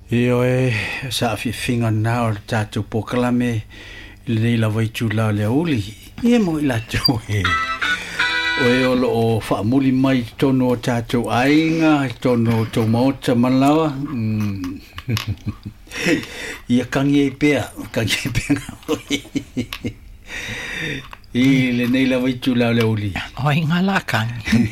Io sa fi finga na o tatu pokalame le la vai chula le uli e mo la tu o lo o fa muli mai tono tatu ainga tono to mota malawa ia kangi pea i le nei la vai chula le uli o inga la kangi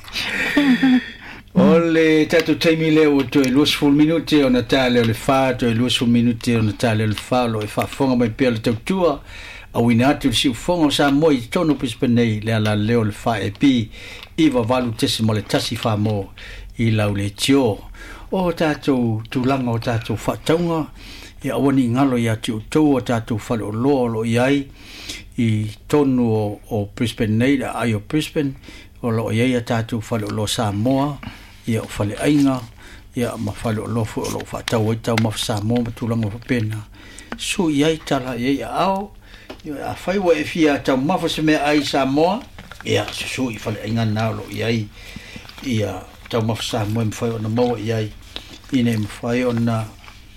Ole tatu taimi leo to e luas full minute o Natale o le fa to e luas full minute o Natale o le fa lo e fa fonga mai pele tau tua a wina atu le siu fonga o sa moi tono pispenei le ala leo le fa e pi iwa valu tesi mo le tasi fa mo i lau le tio o tatu tulanga o tatu fa taunga i awani ngalo i atu tau o tatu fa lo lo iai i tono o pispenei la ai o Brisbane o lo iai a tatu fa lo Samoa ia o fale ainga ia ma fale o lofo o lo fa tau i tau ma sa mo tulanga fa pena su ia tala ia au ia a fai wa e fia tau ma fa se me ai sa mo ia su i fale ainga na lo ia tau ma sa mo me fai ona mo ia ine me fai ona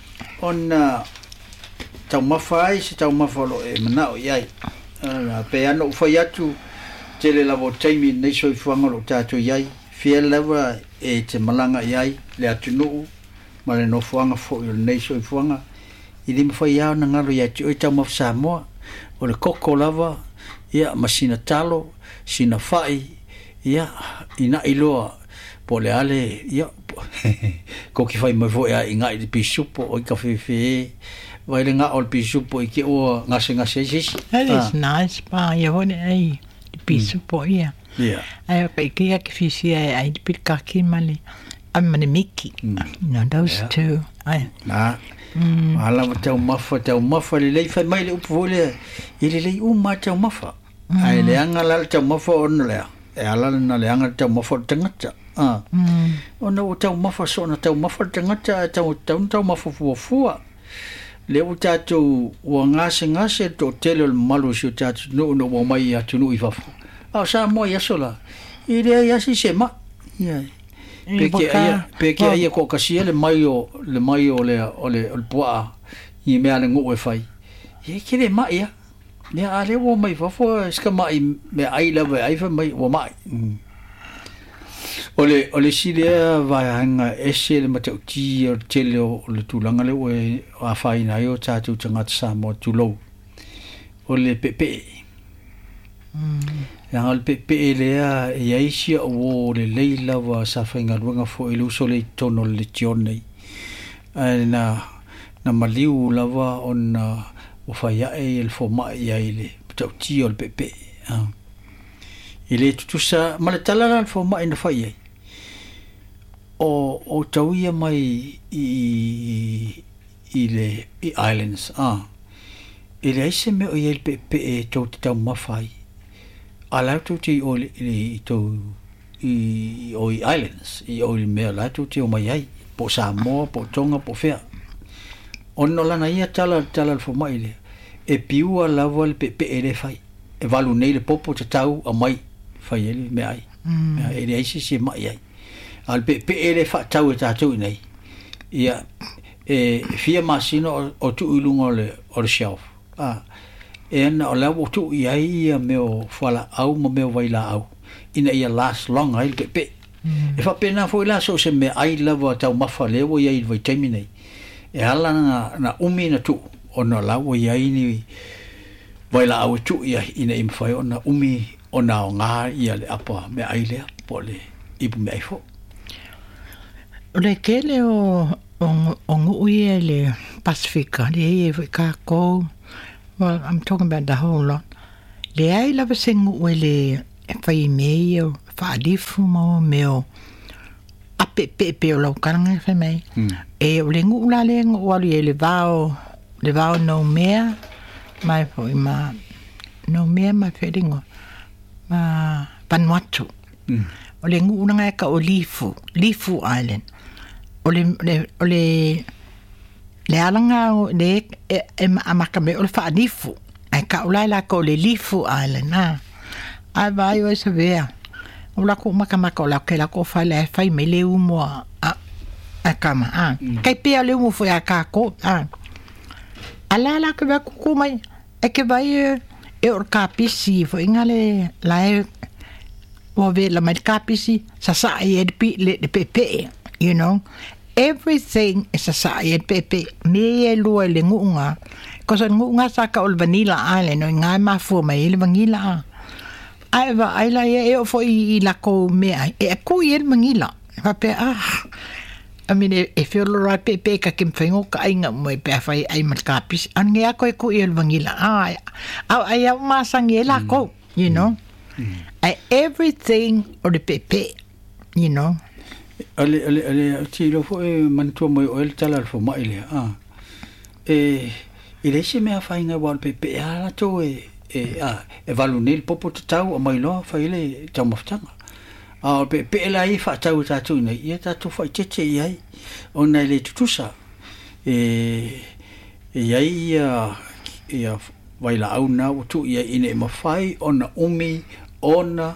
tau ma fai se tau ma fa lo e mana ia pe ano fai atu tele la vo taimi nei so i fuanga lo tatu ia fia lava e te malanga iai le atunu ma le no fuanga fo i nei so i fuanga i lima fai iau na ngalo ia ti oita ma Samoa o le koko lava ia masina talo sina fai ia ina iloa po le ale ia ko ki fai mai fo ia inga i pisupo o i kafefe vai le nga o pisupo i ke o ngase that is nice pa ia hone ai pisupo ia yeah ai pe kia ki fisia ai pil kaki male amane miki no those two ai na ala tau mafa le lei fai mai le upo le ile le uma tau mafa ai le anga la tau mafa on le e ala na le anga tau mafa tangata ona o tau mafa so na tau mafa tangata tau mafa fuafua le o tatu o ngase to tele malu si tatu no mai atu no ifafu a sa mo ia sola ile ia si sema ia peke ia ko kasia le mai o le poa i me ale ngo e fai e kile mai ia le ale o mai fafo ska mai me ai lava ai fa mai o mai ole silia vai hanga ese le matau ti o tele o le tulanga le o a fai na yo tatu tanga sa mo tulo ole pepe yang al pepe le a yaisia o le leila wa sa fainga runga fo ilu so le tono le tione na maliu lava on o fai e el fo mai ya ile tau ti o pepe ile tutusa maletala fo mai na fai o tauia mai i islands ile aise me o yel pe e tau mafai ala tu ti o i to i o islands i o me ala tu ti o mai ai po Samoa po Tonga po fea onno lana ia tala fo mai le e piua lava le pe e le fai e valu nei le popo tau a mai fai ele me ai ele aise se mai ai al pe ele fa tau tatu nei ia fia masino o tu ilunga o shelf na la o tu ia meu fala au mo meu vai la au ina ia last long ai pe e fa pena foi la so se me ai lava tau mafale o ia vai terminate e ala na umi tu ona la o ia ni vai la au tu ia ina im fai ona umi ona nga ia le apa me ai le pole ipu me fo le kele o ngui le Pacifica le ka ko well I'm talking about the whole lot le ai lava singu le fai meio fa difu mo meo a pe lo karanga fa mai e o le ngu la le ngu le vao no mea mai foi ma no mea ma fedingo ma Vanuatu o le ngu nga ka o Lifu Island ole alanga le amaka me ole fa difu ai ka ola ko le Lifu Island ai vai o se vea ola ko maka ola ke la ko fa le fai me le umo kama kai pe ale mo foi a ka ko ala la ke ba ku mai e ke vai e or ka pisi foi ngale la e o ve la mai ka pisi sa e de pepe you know everything is a e pepe me e lu le ngunga ko sa ngunga sa ka ol vanilla ale no nga ma fu mai le vanilla ai va ai la e foi la ko me e ku e vanilla va pe I mean, if you're right, pepe ka kim fengo ka inga mo pe fai ai mat kapis an ngia ko ku el vangila ai masang yela ko you know everything or the pepe you know ale tilo fo man to mo el talal fo ma ile ile se me fai nga wal pepe ala to e valunil popo tau o mai lo fai le tamoftanga pe la I fa tau tatu nei ia tatu fa tete ai ona le tutusa ia vai la au na tu ia ine mafai ona umi ona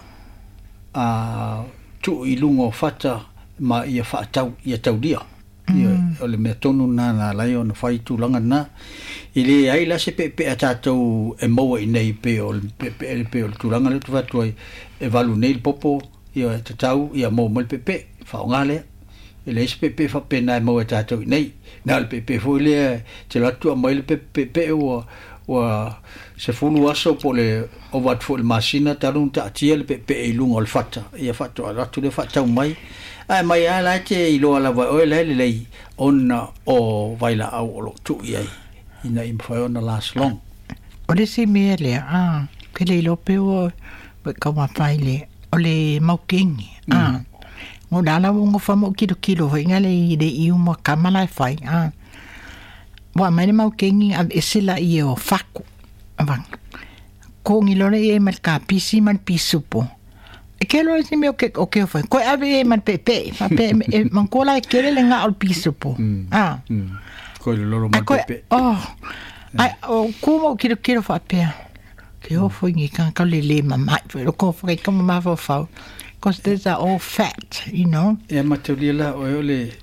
tu ilungo fata ma ia fa tau ia tau dia ia ole me tonu na la ona fai tu langa na ile ai la se pe atatu e mo nei pe o tu langa le tu fatu e valunil popo ia te tau ia mo pepe fa ngale ele pepe fa pena mo ta to nei na pepe fo le te la tu mo pepe o se fulu aso po le o wat fo le masina ta lun ta tia le pepe e lungo al fata ia fato ala tu le fata mai ai mai ala te I lo ala va o le ona o vaila au lo tu ia ina im fa ona last long o le si me le ke le lo pe o ka ma fai le ole maukingi ngo dala ngo fa mo kilo ngale de I mo kamala fai wa mai maukingi ab esila I o faku avang ko ngilore e mal ka pisi man pisupo e ke lo si me o ke fa ko ave man pepe fa pe man ko la ke le nga al pisupo ko le loro man pepe ai o ko mo kilo fa pe ke o foi ngi kan ka le mama pero ko foi como ma fa because these are all fat you know material ole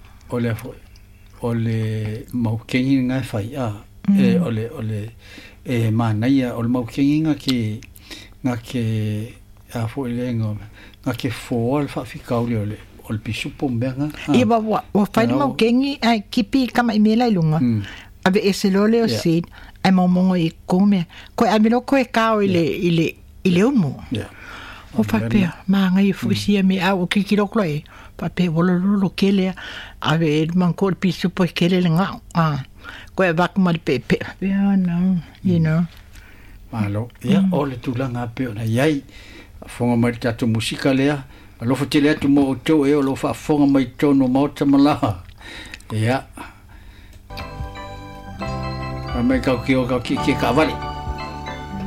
mau kengi nga fai ole manaia ole mau kengi nga ke a foi lengo nga ke fo fa fica ole pisu pombenga e ba o fai mau kengi ai kipi kama imela lunga ave ese lole o sid ai momongo I come ko amilo ko e kao ile umo o pape manga I fusia me a o kikiro kloi pape vololo kele ave man ko pisu po kele nga ko e bak mal pepe no you know malo ole tulanga pe na yai fonga mai tatu musika lea lo fotele tu mo to e lo fa fonga mai tono mo tamala ia Amerika ki ka vale